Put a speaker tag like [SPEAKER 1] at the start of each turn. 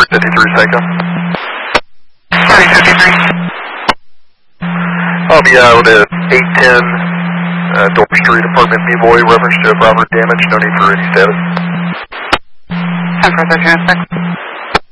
[SPEAKER 1] 53 Psycho.
[SPEAKER 2] 4053.
[SPEAKER 1] Be out at 810 Dover Street, apartment B-Boy, reference to property damage, no need for any status.
[SPEAKER 2] 10 for 1306.